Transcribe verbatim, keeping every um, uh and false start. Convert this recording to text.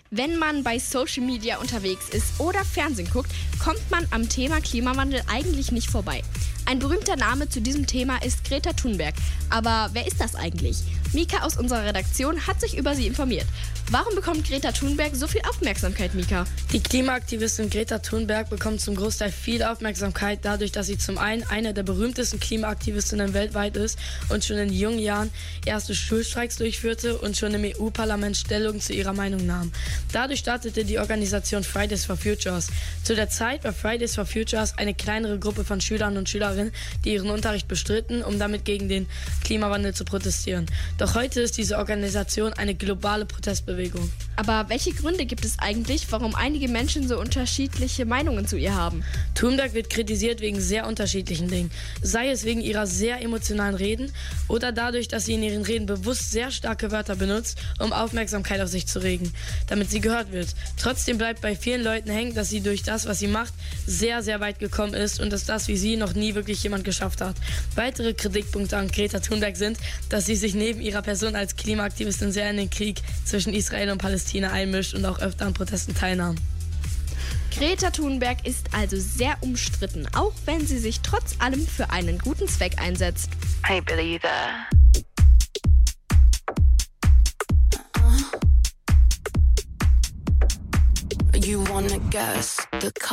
Wenn man bei Social Media unterwegs ist oder Fernsehen guckt, kommt man am Thema Klimawandel eigentlich nicht vorbei. Ein berühmter Name zu diesem Thema ist Greta Thunberg. Aber wer ist das eigentlich? Mika aus unserer Redaktion hat sich über sie informiert. Warum bekommt Greta Thunberg so viel Aufmerksamkeit, Mika? Die Klimaaktivistin Greta Thunberg bekommt zum Großteil viel Aufmerksamkeit dadurch, dass sie zum einen eine der berühmtesten Klimaaktivistinnen weltweit ist und schon in jungen Jahren erste Schulstreiks durchführte und schon im E U-Parlament Stellung zu ihrer Meinung nahm. Dadurch startete die Organisation Fridays for Futures. Zu der Zeit war Fridays for Futures eine kleinere Gruppe von Schülern und Schülerinnen, die ihren Unterricht bestritten, um damit gegen den Klimawandel zu protestieren. Doch heute ist diese Organisation eine globale Protestbewegung. Aber welche Gründe gibt es eigentlich, warum einige Menschen so unterschiedliche Meinungen zu ihr haben? Thunberg wird kritisiert wegen sehr unterschiedlichen Dingen. Sei es wegen ihrer sehr emotionalen Reden oder dadurch, dass sie in ihren Reden bewusst sehr starke Wörter benutzt, um Aufmerksamkeit auf sich zu regen, damit sie gehört wird. Trotzdem bleibt bei vielen Leuten hängen, dass sie durch das, was sie macht, sehr, sehr weit gekommen ist und dass das wie sie noch nie wirklich jemand geschafft hat. Weitere Kritikpunkte an Greta Thunberg sind, dass sie sich neben ihrer Person als Klimaaktivistin sehr in den Krieg zwischen Israel und Palästina einmischt und auch öfter an Protesten teilnahm. Greta Thunberg ist also sehr umstritten, auch wenn sie sich trotz allem für einen guten Zweck einsetzt. Hey Billy there. You wanna guess the